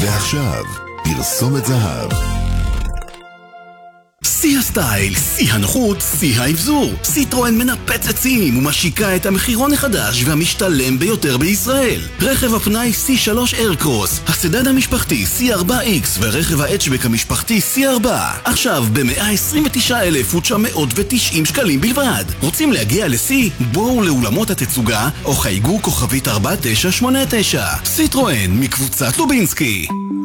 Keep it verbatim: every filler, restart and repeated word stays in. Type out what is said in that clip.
ועכשיו, פרסומת זהב. שיא הסטייל, שיא הנוחות, שיא האבזור. סיטרואן מנפצת שיאים ומשיקה את המחירון החדש והמשתלם ביותר בישראל. רכב הפנאי סי שלוש איירקרוס, הסדן המשפחתי סי ארבע איקס ורכב ההצ'בק המשפחתי סי ארבע. עכשיו ב-מאה עשרים ותשעה אלף ותשע מאות ותשעים שקלים בלבד. רוצים להגיע לסי? בואו לאולמות התצוגה או חייגו כוכבית ארבע תשע שמונה תשע. סיטרואן מקבוצת לובינסקי.